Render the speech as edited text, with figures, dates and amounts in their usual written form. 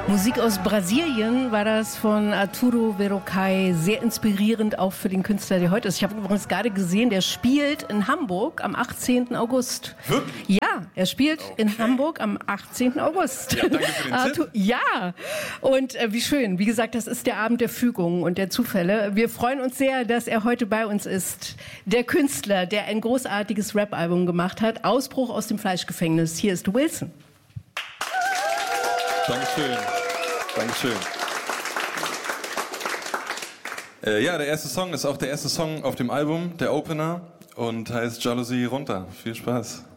Musik aus Brasilien war das von Arturo Verocai, sehr inspirierend auch für den Künstler, der heute ist. Ich habe übrigens gerade gesehen, der spielt in Hamburg am 18. August. Wirklich? Ja, er spielt in Hamburg am 18. August. Ja, danke für den Tipp. Ja, und wie schön. Wie gesagt, das ist der Abend der Fügungen und der Zufälle. Wir freuen uns sehr, dass er heute bei uns ist. Der Künstler, der ein großartiges Rap-Album gemacht hat, Ausbruch aus dem Fleischgefängnis. Hier ist Wilson. Dankeschön. Dankeschön. Ja, der erste Song ist auch der erste Song auf dem Album, der Opener, und heißt Jalousie runter. Viel Spaß.